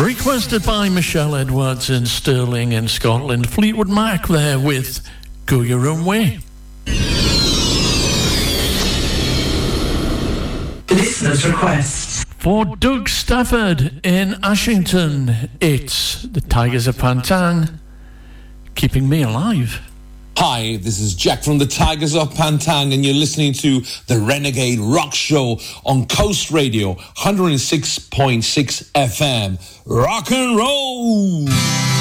Requested by Michelle Edwards in Stirling in Scotland. Fleetwood Mac there with Go Your Own Way. Listener's request. For Doug Stafford in Ashington, it's the Tigers of Pantang, Keeping Me Alive. Hi, this is Jack from the Tigers of Pantang, and you're listening to the Renegade Rock Show on Coast Radio, 106.6 FM. Rock and roll!